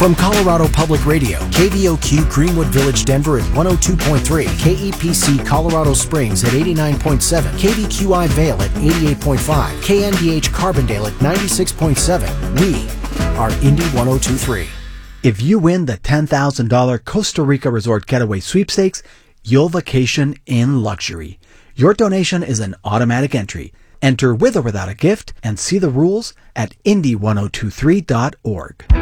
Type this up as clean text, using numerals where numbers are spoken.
From Colorado Public Radio, KVOQ Greenwood Village, Denver at 102.3, KEPC Colorado Springs at 89.7, KVQI Vail at 88.5, KNDH Carbondale at 96.7. We are Indy 102.3. If you win the $10,000 Costa Rica Resort Getaway Sweepstakes, you'll vacation in luxury. Your donation is an automatic entry. Enter with or without a gift and see the rules at Indy1023.org.